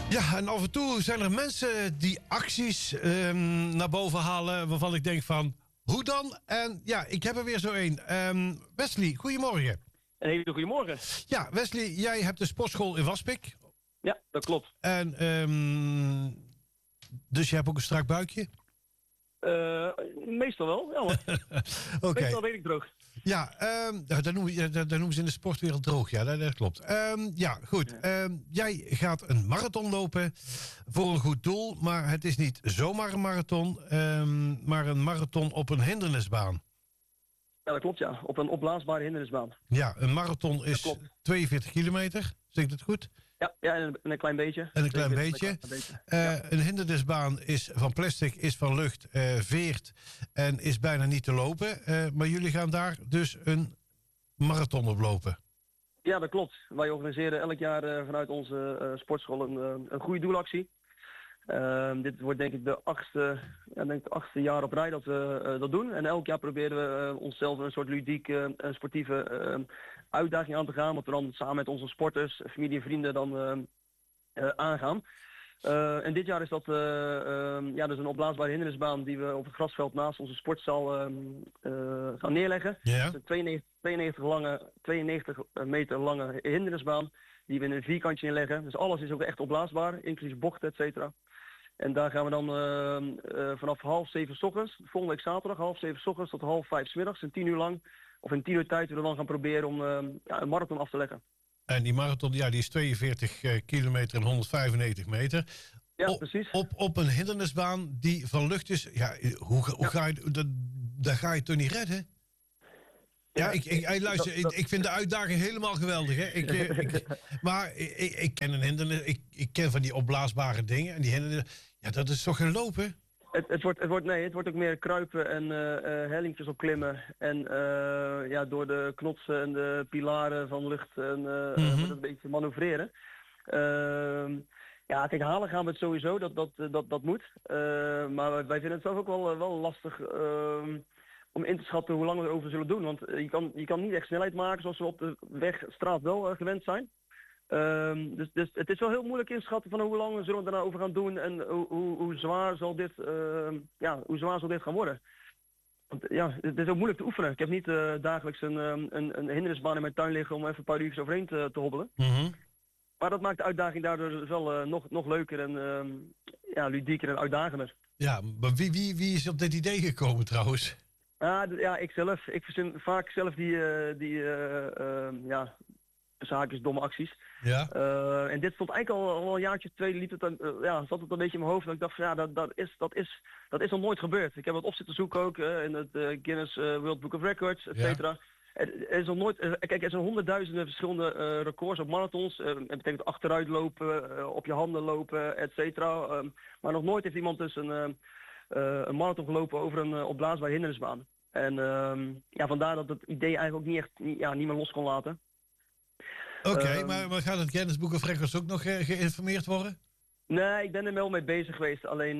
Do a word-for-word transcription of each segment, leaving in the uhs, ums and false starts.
Ja, en af en toe zijn er mensen die acties um, naar boven halen waarvan ik denk van, hoe dan? En ja, ik heb er weer zo een. Um, Wesley, goedemorgen. Een hele goedemorgen. Ja, Wesley, jij hebt de sportschool in Waspik. Ja, dat klopt. En um, dus je hebt ook een strak buikje? Uh, meestal wel, ja hoor. Okay. Meestal weet ik droog. Ja, um, dat, noemen, dat, dat noemen ze in de sportwereld droog. Ja, dat, dat klopt. Um, ja, goed. Ja. Um, jij gaat een marathon lopen voor een goed doel. Maar het is niet zomaar een marathon, um, maar een marathon op een hindernisbaan. Ja, dat klopt, ja. Op een opblaasbare hindernisbaan. Ja, een marathon is tweeënveertig kilometer. Zeg ik dat goed? Ja, ja en, een, en een klein beetje. En een klein beetje. Een, klein beetje. Uh, ja. Een hindernisbaan is van plastic, is van lucht, uh, veert en is bijna niet te lopen. Uh, maar jullie gaan daar dus een marathon op lopen. Ja, dat klopt. Wij organiseren elk jaar uh, vanuit onze uh, sportschool een, uh, een goede doelactie. Uh, dit wordt denk ik de achtste, ja, denk de achtste jaar op rij dat we uh, dat doen. En elk jaar proberen we uh, onszelf een soort ludieke uh, sportieve uh, uitdaging aan te gaan. Wat we dan samen met onze sporters, familie en vrienden dan uh, uh, aangaan. Uh, en dit jaar is dat uh, uh, ja, dus een opblaasbare hindernisbaan die we op het grasveld naast onze sportzaal uh, uh, gaan neerleggen. Ja. Dus een tweeënnegentig, tweeënnegentig, lange, tweeënnegentig meter lange hindernisbaan die we in een vierkantje inleggen. Dus alles is ook echt opblaasbaar, inclusief bochten, et cetera. En daar gaan we dan uh, uh, vanaf half zeven 's ochtends, volgende week zaterdag, half zeven 's ochtends tot half vijf 's middags, een tien uur lang, of in tien uur tijd, we dan gaan proberen om uh, ja, een marathon af te leggen. En die marathon, ja, die is tweeënveertig kilometer en honderdvijfennegentig meter. Ja, op, precies. Op, op een hindernisbaan die van lucht is. Ja, hoe, hoe ja. ga je, dat, dat ga je toch niet redden? Ja, ja ik, ik, ik, luister, dat, dat... ik, ik vind de uitdaging helemaal geweldig. Hè? Ik, ik, maar ik, ik ken een hindernis, ik, ik ken van die opblaasbare dingen. En die hindernis, ja, dat is toch geen lopen? Het, het, wordt, het, wordt, nee, het wordt ook meer kruipen en uh, uh, hellingjes opklimmen. En uh, ja, door de knotsen en de pilaren van lucht en, uh, mm-hmm. uh, wordt het een beetje manoeuvreren. Uh, ja, kijk, halen gaan we het sowieso, dat, dat, dat, dat moet. Uh, maar wij vinden het zelf ook wel, wel lastig uh, om in te schatten hoe lang we erover zullen doen. Want je kan, je kan niet echt snelheid maken zoals we op de weg, straat wel uh, gewend zijn. Um, dus, dus het is wel heel moeilijk inschatten van hoe lang we zullen we daarna over gaan doen en hoe, hoe, hoe zwaar zal dit, uh, ja, hoe zwaar zal dit gaan worden. Want, ja, het is ook moeilijk te oefenen. Ik heb niet uh, dagelijks een, een, een hindernisbaan in mijn tuin liggen om even een paar uurtjes overheen te, te hobbelen. Mm-hmm. Maar dat maakt de uitdaging daardoor dus wel uh, nog, nog leuker en uh, ja, ludieker en uitdagender. Ja, maar wie, wie, wie is op dit idee gekomen trouwens? Ah, d- ja, ik zelf. Ik verzin vaak zelf die, uh, die uh, uh, ja, zaakjes, domme acties. Ja. Uh, en dit stond eigenlijk al, al een jaartje, twee liep het, uh, ja, zat het een beetje in mijn hoofd. Dat ik dacht van ja, dat, dat, is, dat, is, dat is nog nooit gebeurd. Ik heb het op zitten zoeken ook uh, in het uh, Guinness uh, World Book of Records, et cetera. Ja. Er, er is nog nooit, uh, kijk, er zijn honderdduizenden verschillende uh, records op marathons. Uh, dat betekent achteruit lopen, uh, op je handen lopen, et cetera. Um, maar nog nooit heeft iemand dus een, uh, uh, een marathon gelopen over een uh, opblaasbare hindernisbaan. En uh, ja, vandaar dat het idee eigenlijk ook niet echt, niet, ja, niet meer los kon laten. Oké, okay, um, maar, maar gaat het Guinness Book of Records ook nog ge- geïnformeerd worden? Nee, ik ben er wel mee bezig geweest. Alleen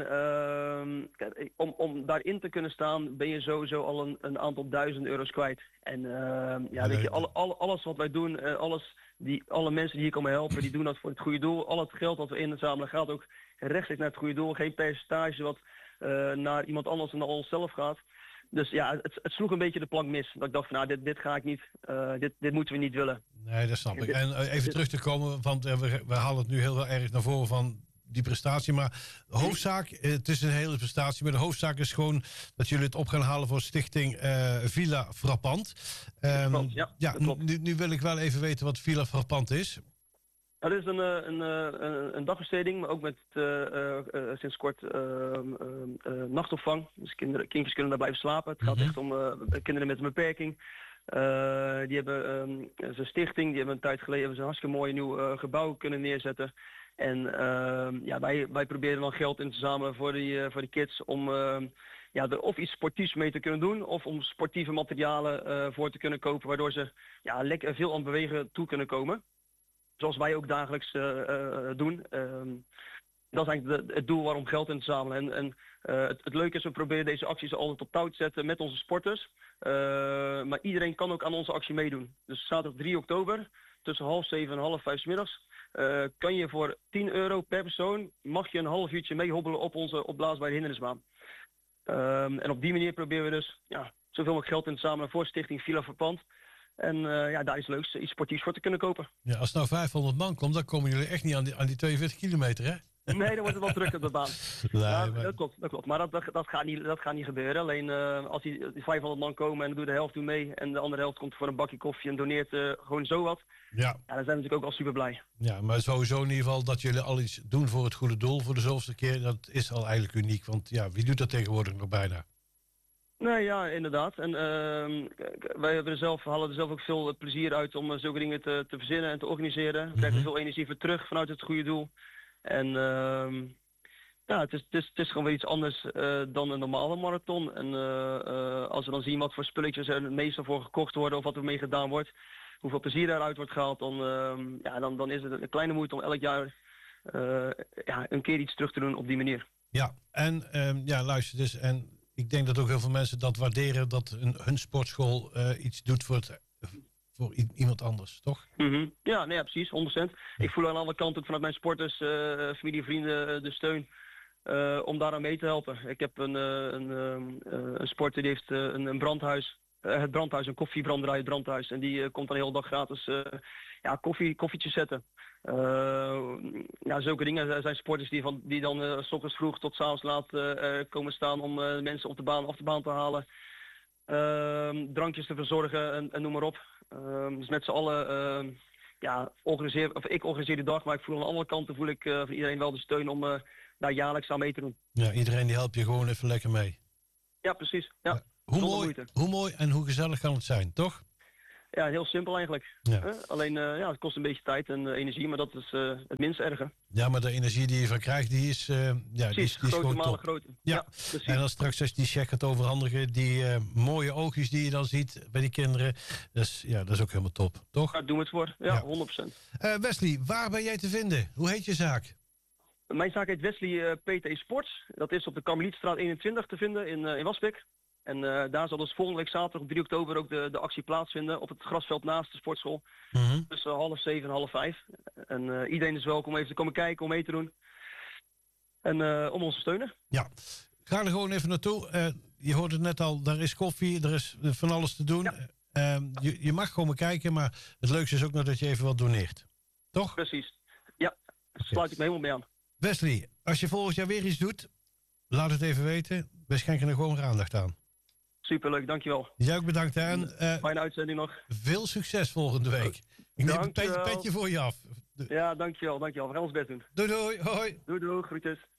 uh, kijk, om, om daarin te kunnen staan ben je sowieso al een, een aantal duizend euro's kwijt. En uh, ja, weet je, alle, alle, alles wat wij doen, uh, alles die, alle mensen die hier komen helpen, die doen dat voor het goede doel. Al het geld dat we inzamelen gaat ook rechtstreeks naar het goede doel. Geen percentage wat uh, naar iemand anders dan onszelf gaat. Dus ja, het, het sloeg een beetje de plank mis. Dat ik dacht van nou, dit, dit ga ik niet, uh, dit, dit moeten we niet willen. Nee, dat snap ik. En uh, even terug te komen, want uh, we, we halen het nu heel erg naar voren van die prestatie. Maar de hoofdzaak, uh, het is een hele prestatie, maar de hoofdzaak is gewoon dat jullie het op gaan halen voor stichting uh, Villa Frappant. Um, Frans, ja, ja nu, nu wil ik wel even weten wat Villa Frappant is. Nou, dit is een, een, een, een dagbesteding, maar ook met uh, uh, uh, sinds kort uh, uh, uh, nachtopvang. Dus kinderen, kindjes kunnen daar blijven slapen. Het gaat mm-hmm. echt om uh, kinderen met een beperking. Uh, die hebben um, zijn stichting, die hebben een tijd geleden hebben ze een hartstikke mooi nieuw uh, gebouw kunnen neerzetten. En uh, ja, wij, wij proberen dan geld in te zamelen voor die, uh, voor die kids om uh, ja, er of iets sportiefs mee te kunnen doen of om sportieve materialen uh, voor te kunnen kopen, waardoor ze ja, lekker veel aan bewegen toe kunnen komen. Zoals wij ook dagelijks uh, uh, doen. Uh, dat is eigenlijk de, het doel waarom geld in te zamelen. En, en uh, het, het leuke is, we proberen deze acties altijd op touw te zetten met onze sporters. Uh, maar iedereen kan ook aan onze actie meedoen. Dus zaterdag drie oktober tussen half zeven en half vijf 's middags. Uh, kan je voor tien euro per persoon, mag je een half uurtje meehobbelen op onze opblaasbare hindernisbaan. Um, en op die manier proberen we dus ja, zoveel mogelijk geld in te zamelen voor Stichting Villa Verpand. En uh, ja, daar is het leukste iets sportiefs voor te kunnen kopen. Ja, als nou vijfhonderd man komt, dan komen jullie echt niet aan die, aan die tweeënveertig kilometer, hè? Nee, dan wordt het wel druk op de baan. Nee, ja, maar... Dat klopt, dat klopt. Maar dat, dat, dat, gaat, niet, dat gaat niet gebeuren. Alleen uh, als die, die vijfhonderd man komen en dan doet de helft doen mee en de andere helft komt voor een bakje koffie en doneert uh, gewoon zo wat. Ja. ja, dan zijn we natuurlijk ook al super blij. Ja, maar sowieso in ieder geval dat jullie al iets doen voor het goede doel voor de zoveelste keer, dat is al eigenlijk uniek. Want ja, wie doet dat tegenwoordig nog bijna? Nee, ja, inderdaad. En uh, wij hebben er zelf, halen er zelf ook veel plezier uit om uh, zulke dingen te, te verzinnen en te organiseren. We krijgen mm-hmm. veel energie voor terug vanuit het goede doel. En uh, ja, het is, het, is, het is gewoon weer iets anders uh, dan een normale marathon. En uh, uh, als we dan zien wat voor spulletjes er meestal voor gekocht worden of wat er mee gedaan wordt, hoeveel plezier daaruit wordt gehaald, dan, uh, ja, dan, dan is het een kleine moeite om elk jaar uh, ja, een keer iets terug te doen op die manier. Ja, en um, ja, luister dus. En ik denk dat ook heel veel mensen dat waarderen dat hun, hun sportschool uh, iets doet voor, het, voor i- iemand anders, toch? Mm-hmm. Ja, nee, ja, precies, honderd procent. Ja. Ik voel aan alle kanten ook vanuit mijn sporters, uh, familie, vrienden, uh, de steun uh, om daaraan mee te helpen. Ik heb een, uh, een, uh, een sporter die heeft uh, een, een brandhuis, uh, het brandhuis, een koffiebranderij, het brandhuis. En die uh, komt dan de hele dag gratis uh, ja, koffie, koffietjes zetten. Uh, ja, zulke dingen. Er zijn sporters die, van, die dan uh, 's ochtends vroeg tot 's avonds laat uh, komen staan om uh, mensen op de baan, af de baan te halen. Uh, drankjes te verzorgen en, en noem maar op. Uh, dus met z'n allen, uh, ja, organiseer, of ik organiseer de dag, maar ik voel aan alle kanten voel ik uh, van iedereen wel de steun om uh, daar jaarlijks aan mee te doen. Ja, iedereen die helpt je gewoon even lekker mee. Ja, precies. Ja. Ja. Hoe, mooi, hoe mooi en hoe gezellig kan het zijn, toch? Ja, heel simpel eigenlijk. Ja. Uh, alleen uh, ja, het kost een beetje tijd en uh, energie, maar dat is uh, het minst erge. Ja, maar de energie die je van krijgt, die is, uh, ja, precies, die is, die is gewoon top. Grote. Ja. ja, en dan straks als je die check gaat overhandigen, die uh, mooie oogjes die je dan ziet bij die kinderen, dus, ja, dat is ook helemaal top, toch? Daar doen we het voor, ja, ja. honderd procent. Uh, Wesley, waar ben jij te vinden? Hoe heet je zaak? Mijn zaak heet Wesley uh, P T Sports. Dat is op de Karmelietstraat eenentwintig te vinden in, uh, in Waspik. En uh, daar zal dus volgende week zaterdag op drie oktober ook de, de actie plaatsvinden op het grasveld naast de sportschool. Mm-hmm. Tussen half zeven en half vijf. En uh, iedereen is welkom even te komen kijken, om mee te doen. En uh, om ons te steunen. Ja, ga er gewoon even naartoe. Uh, je hoort het net al, daar is koffie, er is van alles te doen. Ja. Uh, je, je mag komen kijken, maar het leukste is ook nog dat je even wat doneert. Toch? Precies. Ja, daar okay. sluit ik me helemaal mee aan. Wesley, als je volgend jaar weer iets doet, laat het even weten. We schenken er gewoon aandacht aan. Superleuk, dankjewel. Jij ook bedankt. En, uh, fijne uitzending nog. Veel succes volgende week. Ik neem een petje, petje voor je af. Ja, dankjewel, dankjewel. We gaan ons best doen. Doei doei, hoi. Doei doei, groetjes.